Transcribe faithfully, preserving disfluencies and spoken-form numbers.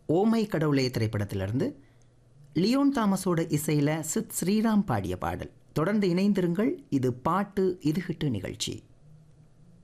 ஓமை கடவுளே திரைப்படத்திலிருந்து லியோன் தாமஸோட இசையில் சித் ஸ்ரீராம் பாடிய பாடல். தொடர்ந்து இணைந்திருங்கள். இது பாட்டு இது ஹிட்டு நிகழ்ச்சி.